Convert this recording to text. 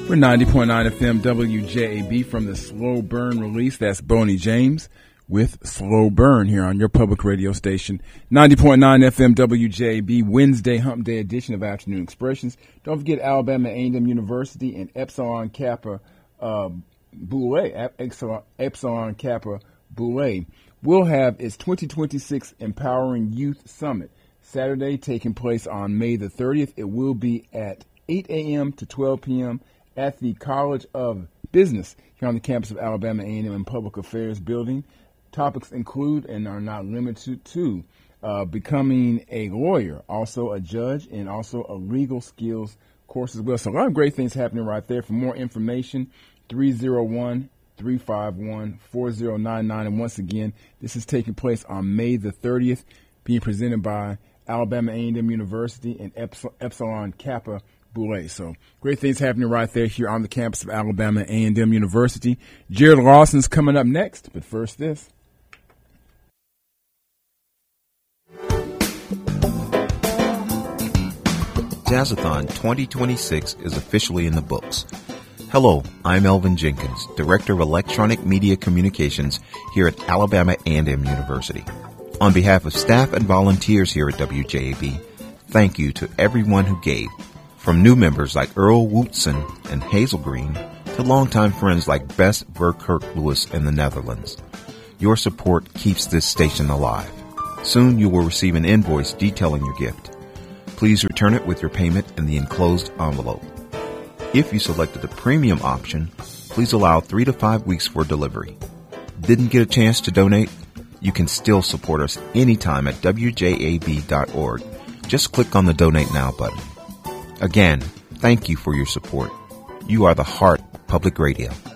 We're 90.9 FM WJAB from the Slow Burn release. That's Boney James with Slow Burn here on your public radio station. 90.9 FM WJAB, Wednesday Hump Day edition of Afternoon Expressions. Don't forget Alabama A&M University and Epsilon Kappa Boulay, Epsilon Kappa Boulay will have its 2026 Empowering Youth Summit Saturday, taking place on May the 30th. It will be at 8 a.m. to 12 p.m. at the College of Business here on the campus of Alabama A&M and Public Affairs Building. Topics include and are not limited to becoming a lawyer, also a judge, and also a legal skills course as well. So a lot of great things happening right there. For more information, 301-351-4099. And once again, this is taking place on May the 30th, being presented by Alabama A&M University and Epsilon Kappa Boulay. So great things happening right there here on the campus of Alabama A&M University. Jared Lawson's coming up next, but first this. Jazzathon 2026 is officially in the books. Hello, I'm Elvin Jenkins, Director of Electronic Media Communications here at Alabama A&M University. On behalf of staff and volunteers here at WJAB, thank you to everyone who gave, from new members like Earl Wootson and Hazel Green to longtime friends like Bess Verkerk Lewis in the Netherlands. Your support keeps this station alive. Soon you will receive an invoice detailing your gift. Please return it with your payment in the enclosed envelope. If you selected the premium option, please allow 3 to 5 weeks for delivery. Didn't get a chance to donate? You can still support us anytime at WJAB.org. Just click on the Donate Now button. Again, thank you for your support. You are the heart of public radio.